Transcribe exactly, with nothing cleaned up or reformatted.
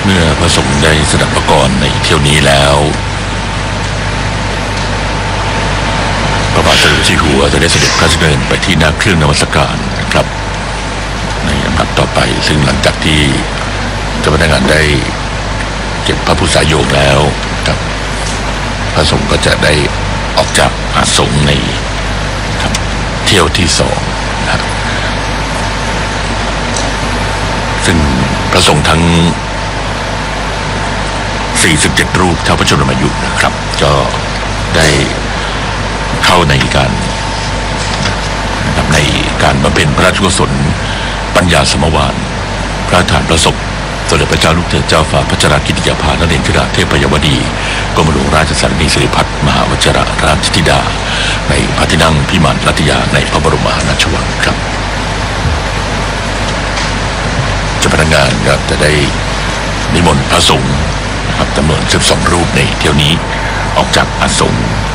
เมื่อพระสงฆ์ได้สดับพระกรในเที่ยวนี้แล้วพระบาทสมเด็จเจ้าอยู่หัวจะได้เสด็จพระราชดำเนินไปที่หน้าเครื่องนมัสการนะครับในลำดับต่อไปซึ่งหลังจากที่เจ้าพนักงานได้เก็บพระพุทธสายโยมแล้วครับพระสงฆ์ก็จะได้ออกจากอาสงในเที่ยวที่สองนะครับซึ่งพระสงฆ์ทั้งสี่สิบเจ็ดรูปเท่าพระชนมายุนะครับก็ได้เข้าในการในการบำเพ็ญพระราชกุศลปัญญาสมวานพระทานประสบสมเด็จพระเจ้าลูกเธอเจ้าฟ้าพัชรกิติยาภานเรนทราเทพยวดีกรมหลวงราชสารนีสิริพัฒน์มหาวชิรราชธิดาในพระที่นั่งพิมานรัตยาในพระบรมมหาราชวังครับเจ้าพนักงานครับจะได้นิมนต์พระสงฆ์นะครับจำนวนสิบสองรูปในเที่ยวนี้ออกจากอาสม